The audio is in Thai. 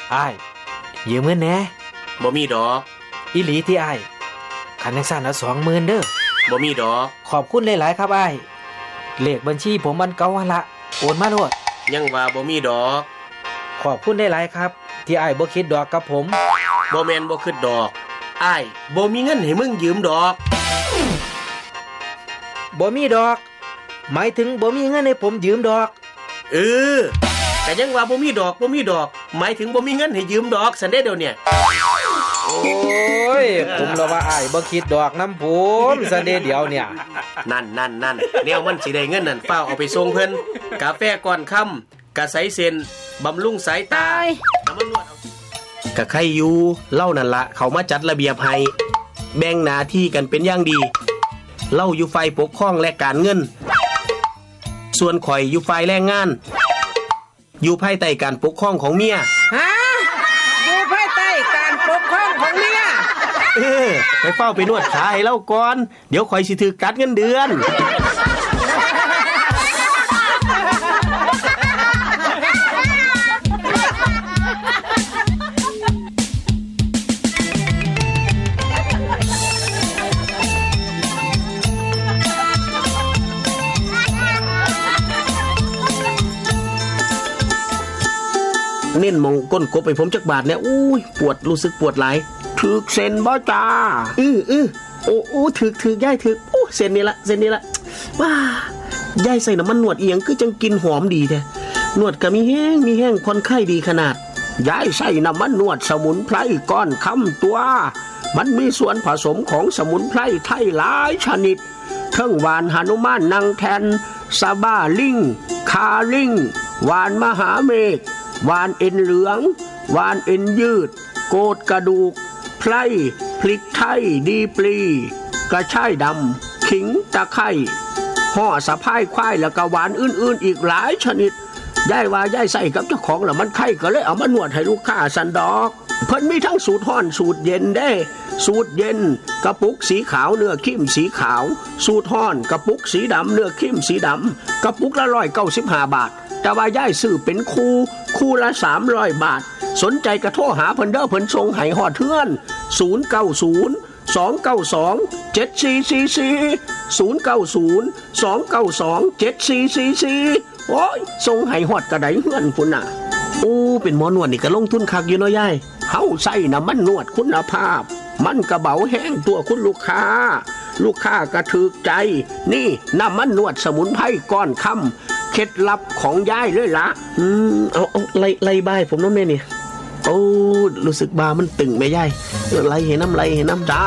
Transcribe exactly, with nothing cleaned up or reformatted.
อ้ายยืมเงินแหน่บ่มีดอกอีหลีที่อ้ายคันจังซั่นเอา สองหมื่น เด้อบ่มีดอกขอบคุณหลายๆครับอ้ายเลขบัญชีผมมันเก่าหั่นละโอนมาโลดยังว่าบ่มีดอกขอบคุณหลายๆครับที่อ้ายบ่คิดดอกกับผมบ่แม่นบ่คิดดอกอ้ายบ่มีเงินให้มึงยืมดอกบ่มีดอกหมายถึงบ่มีเงินให้ผมยืมดอกเออแต่ยังว่าบ่มีดอกบ่มีดอกหมายถึงบ่มีเงินให้ยืมดอกซันเด้เดี๋ยวเนี่ยโอ้ยผมละว่าอ้ายบ่คิดดอกนำผมซันเด้เดี๋ยวเนี่ยนั่นๆๆแนวมันสิได้เงินนั่นฟ้าวเอาไปส่งเพิ่นกาแฟก่อนค่ำกะใสเส้นบำรุงสายตาน้ำมันนวดเอากะใครอยู่เล่านั่นละเขามาจัดระเบียบให้แบ่งหน้าที่กันเป็นอย่างดีเล่าอยู่ฝ่ายปกครองและการเงินส่วนข่อยอยู่ฝ่ายแรงงานอยู่ภายใต้การปกครองของเมียฮะอยู่ภายใต้การปกครองของเมียเออไปเฝ้าไปนวดขาให้เล่าก่อนเดี๋ยวข่อยสิถือกัดเงินเดือนเน้นมองก้นกบไปผมจักบาทเนี่ยอุ้ยปวดรู้สึกปวดหลายถึกเส้นบ่จ้าอื้ออื้อโอ้โอ้ถึกถึกย่ายถึกโอ้เส้นนี้ละเส้นนี้ละว้าย่ายใส่น้ำมันนวดเอียงคือจังกินหอมดีแท้นวดก็มีแห้งมีแห้งคนไข้ดีขนาดย่ายใส่น้ำมันนวดสมุนไพรก้อนคำตัวมันมีส่วนผสมของสมุนไพรไทยหลายชนิดทั้งหวานหนุมานนางแทนซาบ้าลิงคาลิงหวานมหาเมฆหวานเอ็นเหลืองหวานเอ็นยืดโกดกระดูกไพรพริกไทยดีปลีกระชายดำขิงตะไคร้ห่อสะพายควายแล้วก็หวานอื่นๆอีกหลายชนิดย่ายว่าย่ายใส่กับเจ้าของแล้วมันไข้ก็เลยเอามานวดให้ลูกค้าสันดอกเพิ่นมีทั้งสูตรร้อนสูตรเย็นได้สูตรเย็นกระปุกสีขาวเนื้อเข้มสีขาวสูตรร้อนกระปุกสีดำเนื้อเข้มสีดำกระปุกละหนึ่งร้อยเก้าสิบห้าบาทแต่ว่าย่ายซื้อเป็นคู่คู่ละสามร้อยบาทสนใจกระโทรหาเพิ่นเด้อเพิ่นส่งให้ฮอดเทือนศูนย์ เก้า ศูนย์ สอง เก้า สอง เจ็ด สี่ สี่ สี่ ศูนย์ เก้า ศูนย์ สอง เก้า สอง เจ็ด สี่ สี่ สี่โอ้ยส่งให้ฮอดกระไดเฮือนพุ่นน่ะโอ้เป็นหมอนวดนี่ก็ลงทุนคักอยู่เนาะยายเฮาใส่น้ำมันนวดคุณภาพมันกระเบาแห้งตัวคุณลูกค้าลูกค้าก็ถูกใจนี่น้ำมันนวดสมุนไพรก้อนค่ำเคล็ดลับของยายเลยล่ะอืมเอาเอาไล่ไล่บายผมน้องแม่นี่โอ้รู้สึกบามันตึงแม่ยายไล่เห็นน้ำไล่เห็นน้ำจ้า